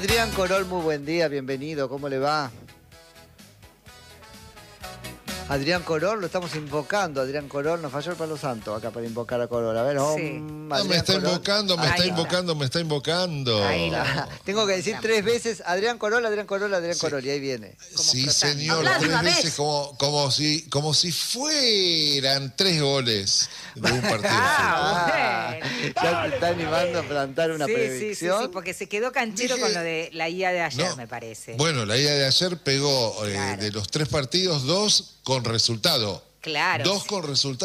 Adrián Corol, muy buen día, bienvenido, ¿cómo le va? Adrián Corol, lo estamos invocando. Adrián Corol, nos falló el palo santo acá para invocar a Corol. A ver, Sí. No, me está invocando, me está invocando, me está invocando. Tengo que decir 3 veces, Adrián Corol, Adrián Corol, Adrián Corol, y ahí viene. Sí, señor, 3 veces como si fueran 3 goles de un partido. Ya se está animando a plantar una predicción. Sí, porque se quedó canchero con lo de la IA de ayer, me parece. Bueno, la IA de ayer pegó de los 3 partidos, 2 con resultado. Claro. 2 con resultado.